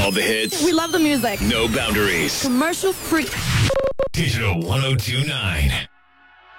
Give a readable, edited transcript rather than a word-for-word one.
All the hits. We love the music. No boundaries. Commercial free. Digital 1029.